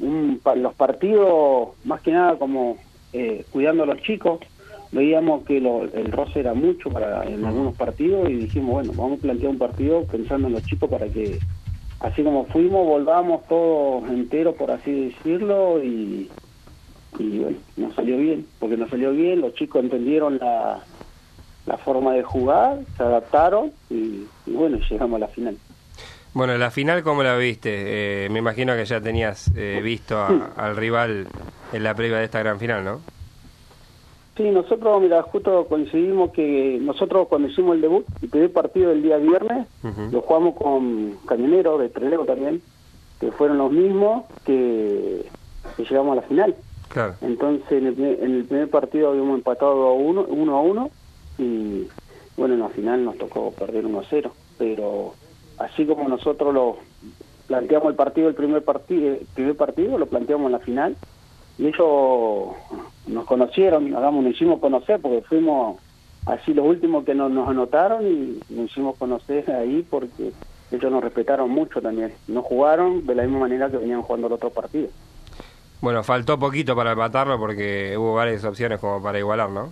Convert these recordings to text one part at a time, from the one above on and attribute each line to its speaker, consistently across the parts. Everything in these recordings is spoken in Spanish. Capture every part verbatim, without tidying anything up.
Speaker 1: un, los partidos, más que nada como eh, cuidando a los chicos, veíamos que lo, el roce era mucho para en algunos partidos y dijimos, bueno, vamos a plantear un partido pensando en los chicos para que, así como fuimos, volvamos todos enteros, por así decirlo, y, y bueno, nos salió bien, porque nos salió bien, los chicos entendieron la, la forma de jugar, se adaptaron y, y bueno, llegamos a la final.
Speaker 2: Bueno, la final, ¿cómo la viste? Eh, me imagino que ya tenías eh, visto a, al rival en la previa de esta gran final, ¿no?
Speaker 1: Sí, nosotros, mira, justo coincidimos que nosotros cuando hicimos el debut, el primer partido del día viernes, uh-huh. lo jugamos con Camioneros de Trelew también, que fueron los mismos que, que llegamos a la final.
Speaker 2: Claro.
Speaker 1: Entonces, en el, en el primer partido habíamos empatado a uno, uno a uno, y bueno, en la final nos tocó perder uno a cero, pero así como nosotros lo planteamos el partido, el primer partido, el primer partido lo planteamos en la final, y ellos nos conocieron, hagamos, nos hicimos conocer porque fuimos así los últimos que nos, nos anotaron y nos hicimos conocer ahí porque ellos nos respetaron mucho también, no jugaron de la misma manera que venían jugando el otro partido.
Speaker 2: Bueno, faltó poquito para empatarlo porque hubo varias opciones como para igualar, ¿no?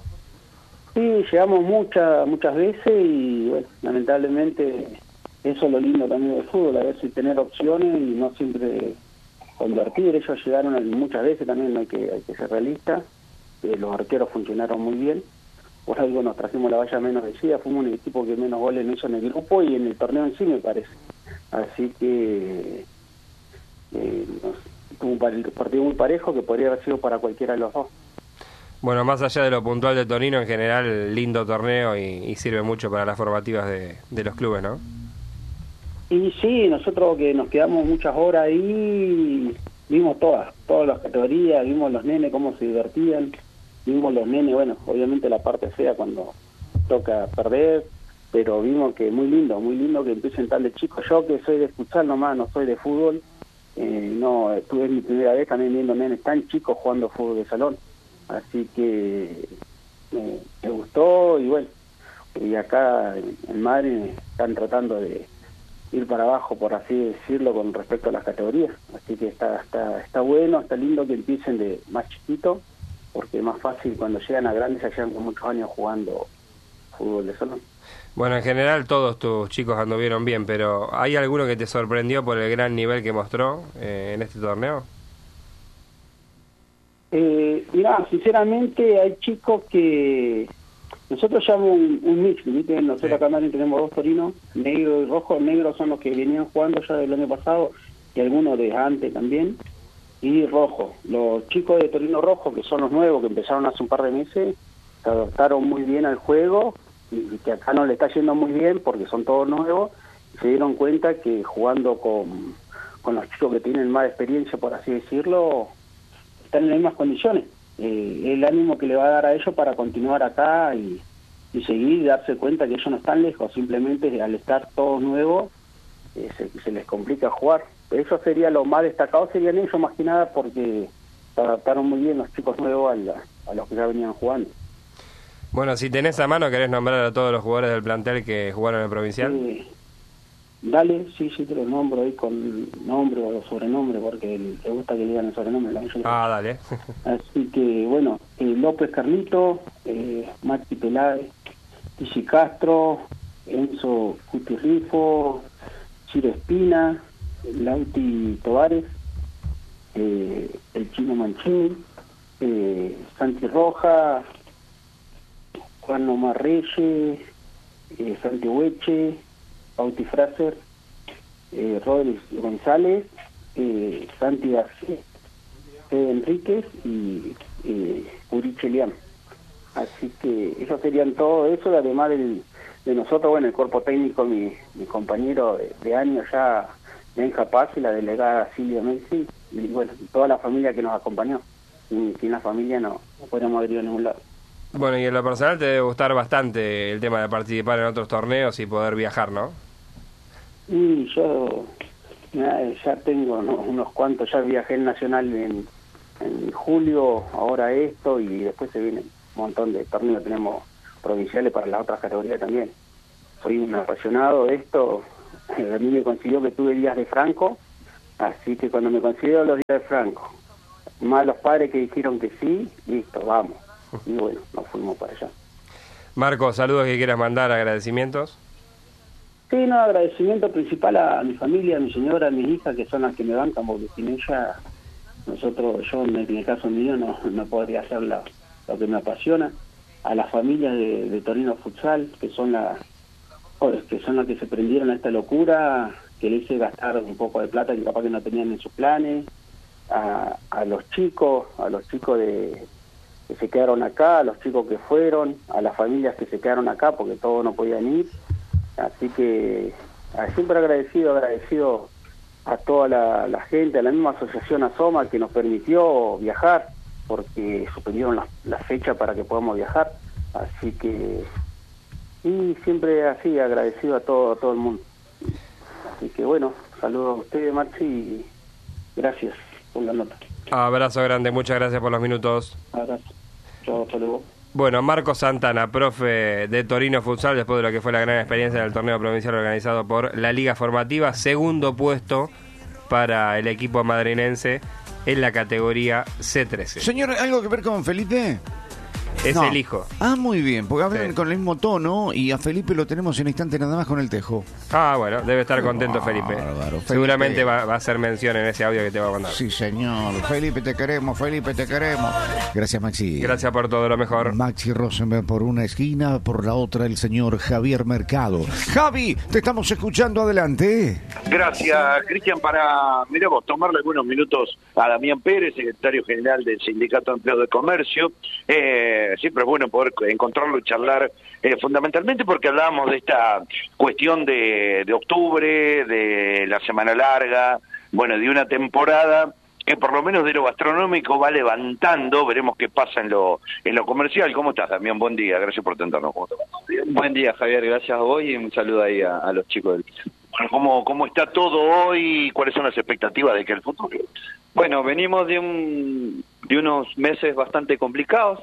Speaker 1: Sí, llegamos muchas muchas veces y bueno, lamentablemente eso es lo lindo también del fútbol, a veces tener opciones y no siempre convertir. Ellos llegaron muchas veces también, hay que hay que ser realistas, eh, los arqueros funcionaron muy bien, por algo nos trajimos la valla menos decida, fuimos un equipo que menos goles no hizo en el grupo y en el torneo en sí me parece, así que eh, nos, tuvo un partido muy parejo que podría haber sido para cualquiera de los dos.
Speaker 2: Bueno, más allá de lo puntual de Torino, en general lindo torneo y, y sirve mucho para las formativas de, de los clubes, ¿no?
Speaker 1: Y sí, nosotros que nos quedamos muchas horas ahí, vimos todas, todas las categorías, vimos los nenes cómo se divertían, vimos los nenes, bueno, obviamente la parte fea cuando toca perder, pero vimos que muy lindo, muy lindo que empiecen tan de chicos. Yo que soy de futsal nomás, no soy de fútbol, eh, no, estuve mi primera vez también viendo nenes tan chicos jugando fútbol de salón, así que me, me gustó y bueno, y acá en, en Madrid están tratando de ir para abajo, por así decirlo, con respecto a las categorías, así que está está está bueno, está lindo que empiecen de más chiquito, porque es más fácil cuando llegan a grandes, ya llegan con muchos años jugando fútbol de salón.
Speaker 2: Bueno, en general todos tus chicos anduvieron bien, pero ¿hay alguno que te sorprendió por el gran nivel que mostró eh, en este torneo?
Speaker 1: Eh, mirá, sinceramente hay chicos que nosotros llamamos un, un mix, ¿viste? Nosotros sí. Acá también tenemos dos torinos, negro y rojo. Negros son los que venían jugando ya del año pasado y algunos de antes también, y rojo. Los chicos de Torino Rojo, que son los nuevos, que empezaron hace un par de meses, se adaptaron muy bien al juego y que acá no le está yendo muy bien porque son todos nuevos, y se dieron cuenta que jugando con, con los chicos que tienen más experiencia, por así decirlo, están en las mismas condiciones. Eh, el ánimo que le va a dar a ellos para continuar acá y, y seguir y darse cuenta que ellos no están lejos, simplemente al estar todos nuevos eh, se, se les complica jugar. Eso sería lo más destacado, serían ellos más que nada porque se adaptaron muy bien los chicos nuevos a, la, a los que ya venían jugando.
Speaker 2: Bueno, si tenés a mano, ¿querés nombrar a todos los jugadores del plantel que jugaron en el provincial?
Speaker 1: Eh, dale, sí, sí, te los nombro ahí con nombre o sobrenombre, porque le gusta que digan el sobrenombre.
Speaker 2: Ah, dale.
Speaker 1: Así que, bueno, eh, López Carlito, eh, Maxi Peláez, Tizi Castro, Enzo Cutirrifo, Ciro Espina, Lauti Tovares, eh, el Chino Mancini, eh, Santi Roja, Juan Omar Reyes, eh, Santi Hueche, Bauti Fraser, eh, Rodríguez González, eh, Santi García, Fede Enríquez y eh, Uriche Liam. Así que esos serían todo eso, además del, de nosotros, bueno, el cuerpo técnico, mi, mi compañero de, de años ya, Benja Paz, y la delegada Silvia Messi, y bueno, toda la familia que nos acompañó. Sin, sin la familia no, no podríamos haber ido a ningún lado.
Speaker 2: Bueno, y en lo personal te debe gustar bastante el tema de participar en otros torneos y poder viajar, ¿no?
Speaker 1: Y yo ya, ya tengo, ¿no?, unos cuantos, ya viajé el Nacional en, en julio, ahora esto, y después se viene un montón de torneos, tenemos provinciales para las otras categorías también. Soy un apasionado de esto, a mí me consiguió que tuve días de Franco, Así que cuando me consiguieron los días de Franco, más los padres que dijeron que sí, listo, vamos. Y bueno, nos fuimos para allá.
Speaker 2: Marco, saludos que quieras mandar, agradecimientos.
Speaker 1: Sí, no, agradecimiento principal a mi familia, a mi señora, a mis hijas, que son las que me bancan, porque sin ella, nosotros, yo en el caso mío, no, no podría hacer la, lo que me apasiona. A las familias de, de Torino Futsal, que son las que son las que se prendieron a esta locura, que le hice gastar un poco de plata que capaz que no tenían en sus planes, a, a los chicos, a los chicos de que se quedaron acá, a los chicos que fueron, a las familias que se quedaron acá porque todos no podían ir. Así que siempre agradecido, agradecido a toda la, la gente, a la misma asociación ASOMA que nos permitió viajar, porque suspendieron la, la fecha para que podamos viajar. Así que, y siempre así, agradecido a todo, a todo el mundo. Así que bueno, saludos a ustedes, Maxi, y gracias por la nota.
Speaker 2: Abrazo grande, muchas gracias por los minutos.
Speaker 1: Abrazo. Chao, hasta luego.
Speaker 2: Bueno, Marco Santana, profe de Torino Futsal, después de lo que fue la gran experiencia del torneo provincial organizado por la Liga Formativa, segundo puesto para el equipo madrinense en la categoría C trece.
Speaker 3: Señor, ¿algo que ver con Felipe?
Speaker 2: Es
Speaker 3: no.
Speaker 2: el hijo.
Speaker 3: Ah, muy bien, porque hablan
Speaker 2: Sí.
Speaker 3: con el mismo tono y a Felipe lo tenemos en instante nada más con el tejo.
Speaker 2: Ah, bueno, debe estar contento Felipe.
Speaker 3: Bárbaro,
Speaker 2: Seguramente
Speaker 3: Felipe.
Speaker 2: va, va a hacer mención en ese audio que te va a mandar.
Speaker 3: Sí, señor. Felipe, te queremos, Felipe, te queremos. Gracias, Maxi.
Speaker 2: Gracias por todo, lo mejor.
Speaker 3: Maxi Rosenberg por una esquina, por la otra el señor Javier Mercado. Javi, te estamos escuchando, adelante.
Speaker 4: Gracias, Cristian. Para, mirá vos, tomarle algunos minutos a Damián Pérez, secretario general del Sindicato de Empleo de Comercio. Eh, siempre es bueno poder encontrarlo y charlar, eh, fundamentalmente porque hablábamos de esta cuestión de, de octubre, de la semana larga, bueno, de una temporada que por lo menos de lo gastronómico va levantando. Veremos qué pasa en lo en lo comercial. ¿Cómo estás, Damián? Buen día, gracias por atendernos.
Speaker 5: Buen día, Javier, gracias a vos y un saludo ahí a, a los chicos del piso.
Speaker 4: Bueno, ¿cómo, ¿cómo está todo hoy? ¿Cuáles son las expectativas de que el futuro?
Speaker 5: Bueno, venimos de un de unos meses bastante complicados,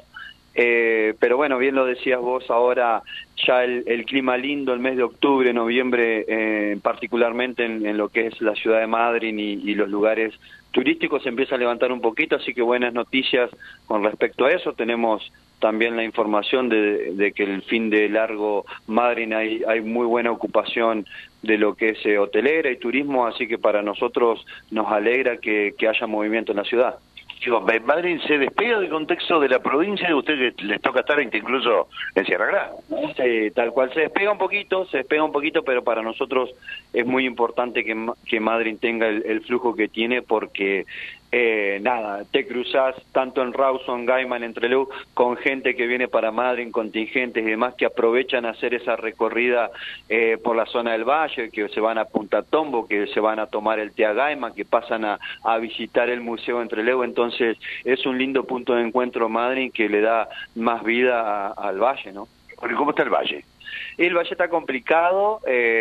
Speaker 5: eh, pero bueno, bien lo decías vos, ahora ya el, el clima lindo, el mes de octubre, noviembre, eh, particularmente en, en lo que es la ciudad de Madryn y, y los lugares turísticos, se empieza a levantar un poquito, así que buenas noticias con respecto a eso. Tenemos también la información de, de que el fin de largo Madryn hay, hay muy buena ocupación de lo que es eh, hotelera y turismo, así que para nosotros nos alegra que, que haya movimiento en la ciudad.
Speaker 4: Digo, Madryn se despega del contexto de la provincia, y a ustedes les toca estar incluso en Sierra Grande.
Speaker 5: Sí, tal cual, se despega un poquito, se despega un poquito, pero para nosotros es muy importante que, que Madryn tenga el, el flujo que tiene, porque eh, nada, te cruzás tanto en Rawson, Gaiman, en Trelew, con gente que viene para Madryn, contingentes y demás que aprovechan a hacer esa recorrida eh, por la zona del valle, que se van a Punta Tombo, que se van a tomar el té a Gaiman, que pasan a, a visitar el museo en Trelew. Entonces es un lindo punto de encuentro Madryn que le da más vida a, al valle, ¿no?
Speaker 4: ¿Cómo está el valle?
Speaker 5: El valle está complicado,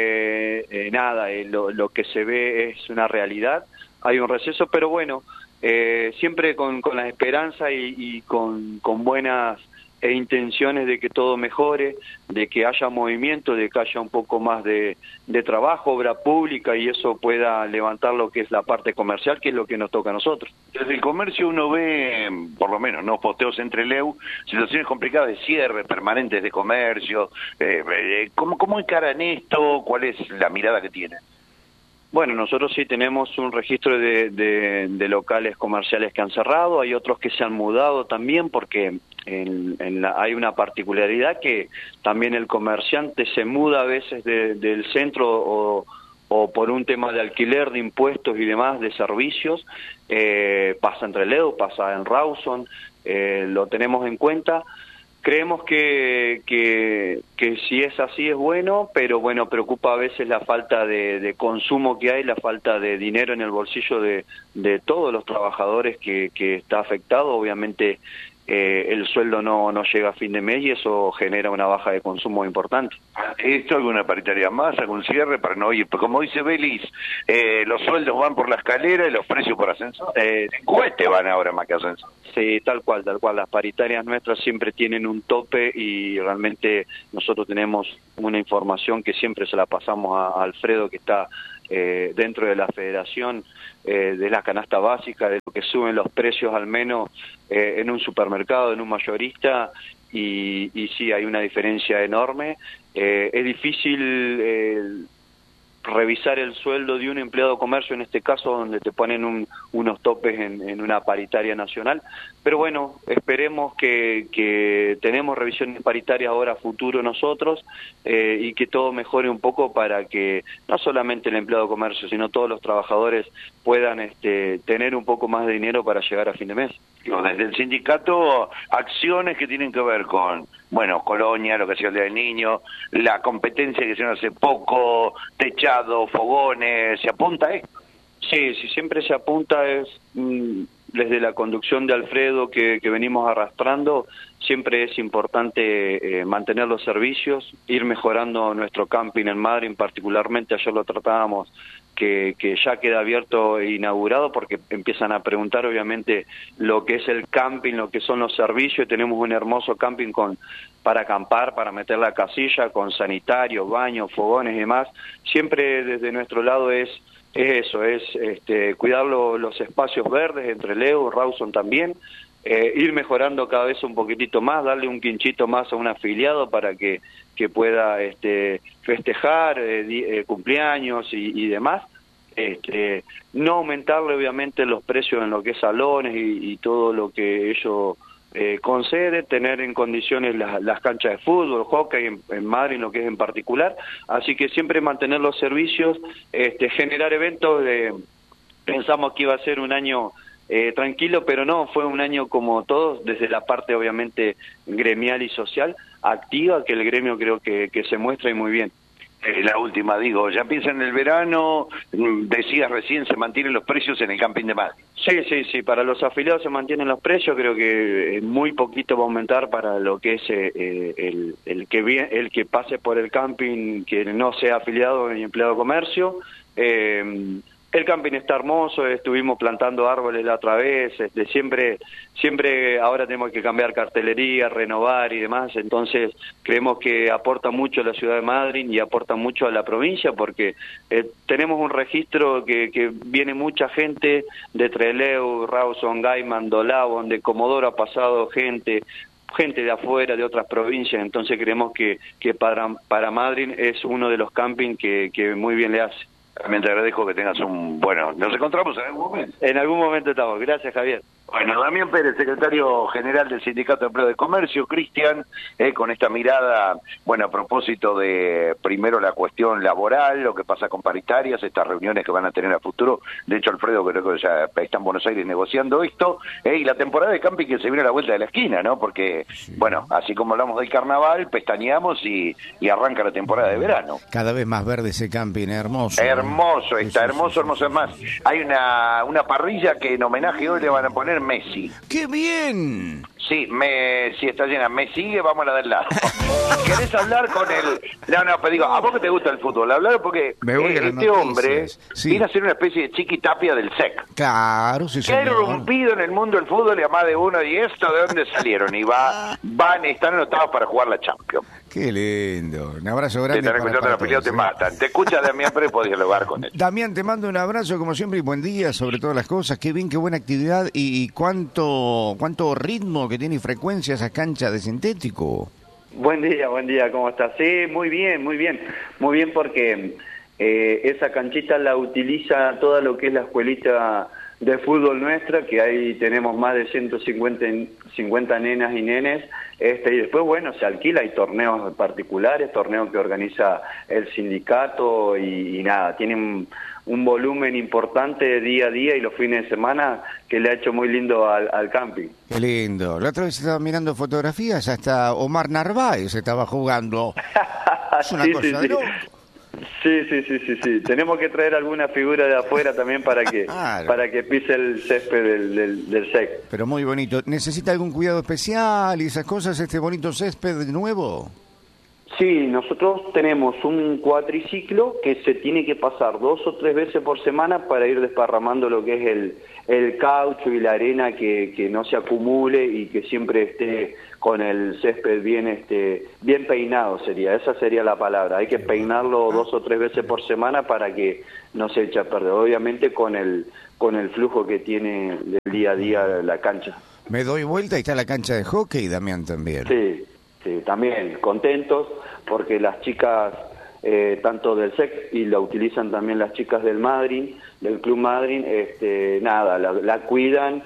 Speaker 5: eh, eh, nada, eh, lo, lo que se ve es una realidad, hay un receso, pero bueno, eh, siempre con, con la esperanza y, y con, con buenas e intenciones de que todo mejore, de que haya movimiento, de que haya un poco más de, de trabajo, obra pública, y eso pueda levantar lo que es la parte comercial, que es lo que nos toca a nosotros.
Speaker 4: Desde el comercio uno ve, por lo menos, no posteos entre Trelew, situaciones complicadas de cierre permanentes de comercio. Eh, eh, ¿cómo, ¿Cómo encaran esto? ¿Cuál es la mirada que tienen?
Speaker 5: Bueno, nosotros sí tenemos un registro de, de, de locales comerciales que han cerrado, hay otros que se han mudado también, porque en, en la, hay una particularidad que también el comerciante se muda a veces de, del centro o, o por un tema de alquiler, de impuestos y demás, de servicios, eh, pasa en Trelew, pasa en Rawson, eh, lo tenemos en cuenta. Creemos que, que, que si es así es bueno, pero bueno, preocupa a veces la falta de, de consumo que hay, la falta de dinero en el bolsillo de, de todos los trabajadores que, que está afectado. Obviamente eh, el sueldo no, no llega a fin de mes y eso genera una baja de consumo importante.
Speaker 4: ¿Esto alguna paritaria más, algún cierre para no ir? Como dice Belis, eh, los sueldos van por la escalera y los precios por ascensor. Eh, cueste van ahora más que ascensor.
Speaker 5: Sí, tal cual, tal cual. Las paritarias nuestras siempre tienen un tope y realmente nosotros tenemos una información que siempre se la pasamos a Alfredo, que está eh, dentro de la federación eh, de la canasta básica, de lo que suben los precios al menos eh, en un supermercado, en un mayorista, y, y sí, hay una diferencia enorme. Eh, es difícil eh, revisar el sueldo de un empleado de comercio, en este caso donde te ponen un, unos topes en, en una paritaria nacional, pero bueno, esperemos que, que tenemos revisiones paritarias ahora a futuro nosotros eh, y que todo mejore un poco para que no solamente el empleado de comercio, sino todos los trabajadores puedan este, tener un poco más de dinero para llegar a fin de mes.
Speaker 4: Desde el sindicato, acciones que tienen que ver con, bueno, Colonia, lo que ha sido el Día del Niño, la competencia que se hizo hace poco, techado, fogones, ¿se apunta a esto?
Speaker 5: Sí, sí, siempre se apunta, es mmm, desde la conducción de Alfredo que, que venimos arrastrando, siempre es importante eh, mantener los servicios, ir mejorando nuestro camping en Madryn, particularmente ayer lo tratábamos, que, que ya queda abierto e inaugurado, porque empiezan a preguntar obviamente lo que es el camping, lo que son los servicios. Tenemos un hermoso camping con para acampar, para meter la casilla, con sanitarios, baños, fogones y demás. Siempre desde nuestro lado es es eso, es este, cuidar lo, los espacios verdes entre Leo, Rawson también, eh, ir mejorando cada vez un poquitito más, darle un quinchito más a un afiliado para que, que pueda este, festejar eh, di, eh, cumpleaños y, y demás. Este, no aumentarle obviamente los precios en lo que es salones y, y todo lo que ello eh, concede, tener en condiciones las, las canchas de fútbol, hockey en, en Madryn, lo que es en particular, así que siempre mantener los servicios, este, generar eventos. De, pensamos que iba a ser un año eh, tranquilo, pero no, fue un año como todos, desde la parte obviamente gremial y social, activa, que el gremio creo que, que se muestra y muy bien.
Speaker 4: Eh, la última, digo, ya piensa en el verano, decías recién, se mantienen los precios en el camping de Madryn.
Speaker 5: Sí, sí, sí, para los afiliados se mantienen los precios, creo que muy poquito va a aumentar para lo que es eh, el, el, que viene, el que pase por el camping, que no sea afiliado ni empleado de comercio. Eh, El camping está hermoso, estuvimos plantando árboles la otra vez, este, siempre, siempre ahora tenemos que cambiar cartelería, renovar y demás, entonces creemos que aporta mucho a la ciudad de Madryn y aporta mucho a la provincia, porque eh, tenemos un registro que, que viene mucha gente de Trelew, Rawson, Gaiman, Dolabón, de Comodoro ha pasado gente, gente de afuera, de otras provincias, entonces creemos que, que para, para Madryn es uno de los campings que, que muy bien le hace.
Speaker 4: También te agradezco que tengas un... Bueno, nos encontramos en algún momento.
Speaker 5: En algún momento estamos. Gracias, Javier.
Speaker 4: Bueno, Damián Pérez, secretario general del Sindicato de Empleo de Comercio, Cristian, eh, con esta mirada, bueno, a propósito de, primero, la cuestión laboral, lo que pasa con paritarias, estas reuniones que van a tener a futuro. De hecho, Alfredo creo que ya está en Buenos Aires negociando esto, eh, y la temporada de camping que se viene a la vuelta de la esquina, ¿no? Porque, sí, bueno, así como hablamos del carnaval, pestañeamos y, y arranca la temporada de verano.
Speaker 3: Cada vez más verde ese camping, hermoso.
Speaker 4: Hermoso,
Speaker 3: ¿eh?
Speaker 4: está
Speaker 3: sí,
Speaker 4: hermoso,
Speaker 3: sí, sí,
Speaker 4: hermoso. Es más, hay una, una parrilla que en homenaje hoy le van a poner Messi.
Speaker 3: ¡Qué bien!
Speaker 4: Sí, me, si está llena, me sigue, vamos a la del lado. ¿Querés hablar con el...? No, no, pero digo, ¿a vos que te gusta el fútbol? Hablar porque eh, este hombre sí. viene a ser una especie de Chiqui Tapia del S E C.
Speaker 3: Claro, sí,
Speaker 4: que ha irrumpido en el mundo del fútbol y a más de uno, y esto de dónde salieron, y va, van, están anotados para jugar la Champions.
Speaker 3: Qué lindo, un abrazo grande.
Speaker 4: Te están escuchando la pelea, te matan. Te escucha Damián Pérez, podés dialogar con él.
Speaker 3: Damián, te mando un abrazo como siempre y buen día sobre todas las cosas. Qué bien, qué buena actividad y, y cuánto, cuánto ritmo que tiene y frecuencia esa cancha de sintético.
Speaker 5: Buen día, buen día, ¿cómo estás? Sí, muy bien, muy bien. Muy bien porque eh, esa canchita la utiliza toda lo que es la escuelita de fútbol nuestra, que ahí tenemos más de ciento cincuenta nenas y nenes, este, y después, bueno, se alquila, hay torneos particulares, torneos que organiza el sindicato y, y nada, tienen un volumen importante día a día y los fines de semana que le ha hecho muy lindo al, al camping.
Speaker 3: Qué lindo. La otra vez estaba mirando fotografías, hasta Omar Narváez estaba jugando. Es una
Speaker 5: sí,
Speaker 3: cosa
Speaker 5: sí,
Speaker 3: de
Speaker 5: sí.
Speaker 3: loco.
Speaker 5: Sí, sí, sí, sí, sí. Tenemos que traer alguna figura de afuera también para que claro. para que pise el césped del, del, del S E C.
Speaker 3: Pero muy bonito. ¿Necesita algún cuidado especial y esas cosas, este bonito césped nuevo?
Speaker 5: Sí, nosotros tenemos un cuatriciclo que se tiene que pasar dos o tres veces por semana para ir desparramando lo que es el, el caucho y la arena, que, que no se acumule y que siempre esté con el césped bien este bien peinado, sería esa sería la palabra. Hay que peinarlo dos o tres veces por semana para que no se eche a perder, obviamente con el con el flujo que tiene del día a día la cancha.
Speaker 3: Me doy vuelta y está la cancha de hockey, Damián, también.
Speaker 5: Sí, sí, también contentos porque las chicas, eh, tanto del S E C y la utilizan también las chicas del Madryn, del Club Madryn, este, nada, la, la cuidan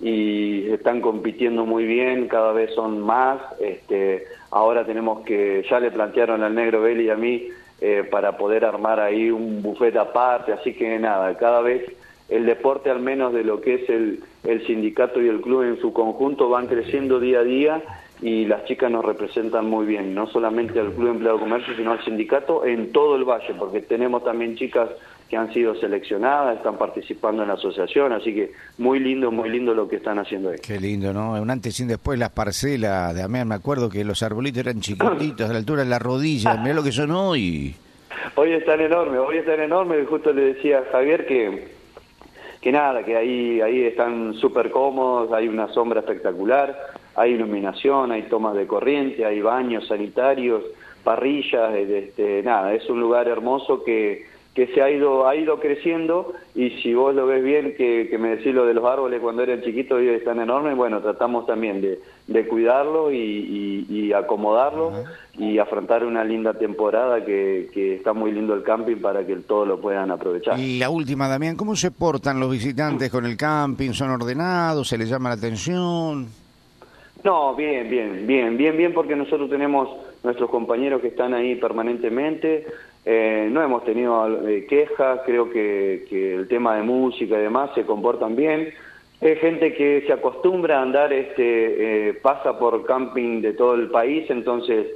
Speaker 5: y están compitiendo muy bien, cada vez son más. Este, ahora tenemos que, ya le plantearon al Negro Belli y a mí eh, para poder armar ahí un buffet aparte, así que nada, cada vez el deporte, al menos de lo que es el, el sindicato y el club en su conjunto, van creciendo día a día y las chicas nos representan muy bien, no solamente al Club Empleado de Comercio, sino al sindicato en todo el valle, porque tenemos también chicas que han sido seleccionadas, están participando en la asociación, así que muy lindo, muy lindo lo que están haciendo ahí.
Speaker 3: Qué lindo, ¿no? Un antes y un después, las parcelas, de Damián, me acuerdo que los arbolitos eran chiquititos, a la altura de la rodilla, mirá lo que son hoy.
Speaker 5: Hoy están enormes, hoy están enormes, y justo le decía a Javier que que nada, que ahí ahí están súper cómodos, hay una sombra espectacular, hay iluminación, hay tomas de corriente, hay baños sanitarios, parrillas, este, nada, es un lugar hermoso que, que se ha ido ha ido creciendo, y si vos lo ves bien, que, que me decís lo de los árboles cuando eran chiquitos y hoy están enormes, bueno, tratamos también de, de cuidarlo y, y, y acomodarlo. Uh-huh. Y afrontar una linda temporada, que, que está muy lindo el camping para que todos lo puedan aprovechar.
Speaker 3: Y la última, Damián, ¿cómo se portan los visitantes con el camping? ¿Son ordenados? ¿Se les llama la atención?
Speaker 5: No, bien, bien, bien, bien, bien, porque nosotros tenemos nuestros compañeros que están ahí permanentemente, eh, no hemos tenido eh, quejas, creo que, que el tema de música y demás se comportan bien. Es gente que se acostumbra a andar, este, eh, pasa por camping de todo el país, entonces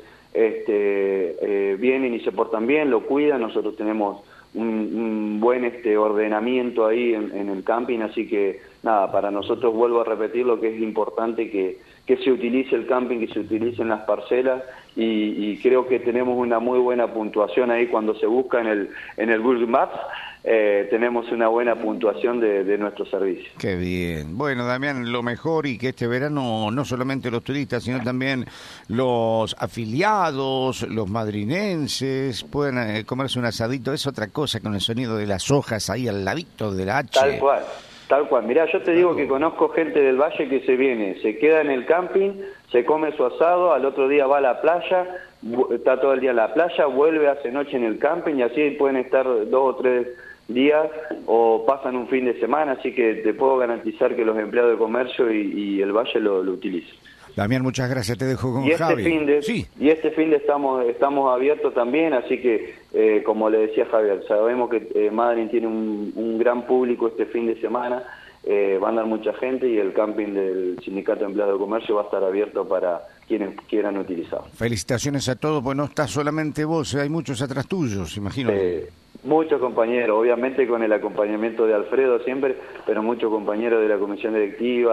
Speaker 5: este eh, vienen y se portan bien, lo cuidan. Nosotros tenemos un, un buen este ordenamiento ahí en, en el camping, así que nada, para nosotros, vuelvo a repetir, lo que es importante que, que se utilice el camping, que se utilicen las parcelas, y, y creo que tenemos una muy buena puntuación ahí cuando se busca en el en el Google Maps. Eh, tenemos una buena puntuación de, de nuestro servicio.
Speaker 3: Qué bien. Bueno, Damián, lo mejor, y que este verano no solamente los turistas, sino también los afiliados, los madrinenses, puedan eh, comerse un asadito. Es otra cosa, con el sonido de las hojas ahí al ladito de la H.
Speaker 5: Tal cual, tal cual. Mirá, yo te digo que conozco gente del valle que se viene, se queda en el camping, se come su asado, al otro día va a la playa, está todo el día en la playa, vuelve, hace noche en el camping, y así pueden estar dos o tres días o pasan un fin de semana, así que te puedo garantizar que los empleados de comercio y, y el valle lo, lo utilizan.
Speaker 3: Damián, muchas gracias, te dejo con
Speaker 5: y este
Speaker 3: Javi.
Speaker 5: Fin de,
Speaker 3: sí.
Speaker 5: Y este fin de estamos estamos abiertos también, así que, eh, como le decía Javier, sabemos que eh, Madryn tiene un, un gran público este fin de semana, eh, va a andar mucha gente, y el camping del Sindicato de Empleados de Comercio va a estar abierto para quienes quieran utilizarlo.
Speaker 3: Felicitaciones a todos, pues no estás solamente vos, hay muchos atrás tuyos, imagino.
Speaker 5: Eh, Muchos compañeros, obviamente con el acompañamiento de Alfredo siempre, pero muchos compañeros de la comisión directiva,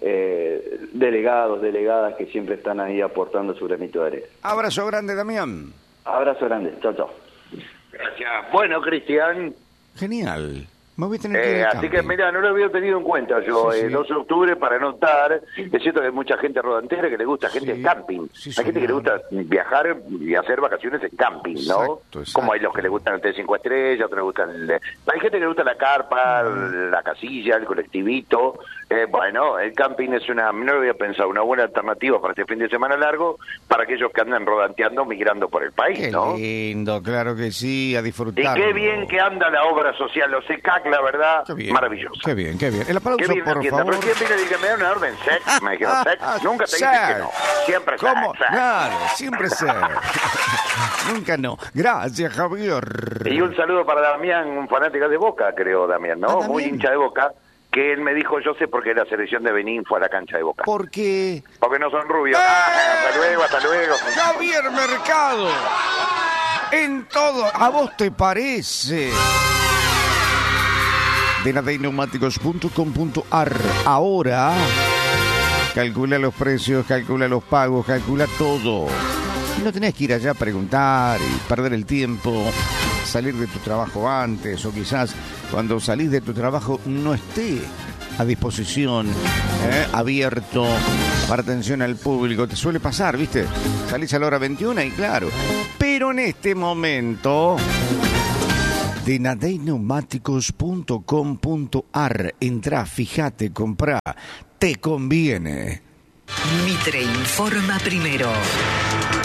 Speaker 5: eh, delegados, delegadas que siempre están ahí aportando su granito de arena.
Speaker 3: Abrazo grande, Damián.
Speaker 5: Abrazo grande, chao, chao.
Speaker 4: Gracias. Bueno, Cristian.
Speaker 3: Genial. Me voy a tener que ir
Speaker 4: Eh,
Speaker 3: al
Speaker 4: así
Speaker 3: camping.
Speaker 4: que, mira, no lo había tenido en cuenta yo.
Speaker 3: Sí, sí.
Speaker 4: El dos de octubre, para no estar, es cierto que hay mucha gente rodantera que le gusta, gente
Speaker 3: Sí.
Speaker 4: de camping.
Speaker 3: Sí,
Speaker 4: hay gente que le
Speaker 3: señor.
Speaker 4: gusta viajar y hacer vacaciones en camping, ¿no?
Speaker 3: Exacto, exacto.
Speaker 4: Como hay los que le gustan el T cinco estrellas, otros le gustan el... Hay gente que le gusta la carpa,
Speaker 3: Mm.
Speaker 4: la casilla, el colectivito. Eh, bueno, el camping es una, no lo había pensado, una buena alternativa para este fin de semana largo, para aquellos que andan rodanteando, migrando por el país,
Speaker 3: Qué
Speaker 4: ¿no?
Speaker 3: lindo, claro que sí, a
Speaker 4: Y
Speaker 3: disfrutar.
Speaker 4: qué bien que anda la obra social, los E C A C, la verdad,
Speaker 3: Qué bien,
Speaker 4: maravilloso.
Speaker 3: Qué bien, qué bien. El aplauso,
Speaker 4: Qué bien
Speaker 3: por
Speaker 4: atienda.
Speaker 3: favor.
Speaker 4: Recién vine y dije, me da una orden, sex. Me dijeron, sex. Nunca te dije
Speaker 3: Sex.
Speaker 4: que no. Siempre sex.
Speaker 3: ¿Cómo?
Speaker 4: sex.
Speaker 3: Claro, siempre ser. Nunca no. Gracias, Javier.
Speaker 4: Y un saludo para Damián, un fanático de Boca, creo, Damián, ¿no?
Speaker 3: Ah, ¿Damián?
Speaker 4: Muy hincha de Boca, que él me dijo, yo sé por qué la selección de Benín fue a la cancha de Boca.
Speaker 3: Porque
Speaker 4: Porque no son rubios.
Speaker 3: ¡Eh!
Speaker 4: Ah, hasta luego, hasta luego.
Speaker 3: Javier Mercado, en todo, ¿a vos te parece? De nada y neumáticos punto com punto a r. Ahora calcula los precios, calcula los pagos, calcula todo. Y no tenés que ir allá a preguntar y perder el tiempo, salir de tu trabajo antes, o quizás cuando salís de tu trabajo no esté a disposición, ¿eh? abierto para atención al público. Te suele pasar, ¿viste? Salís a la hora veintiuna y claro. Pero en este momento, de nadey neumáticos punto com punto ar, entrá, fíjate, comprá, te conviene.
Speaker 6: Mitre informa primero.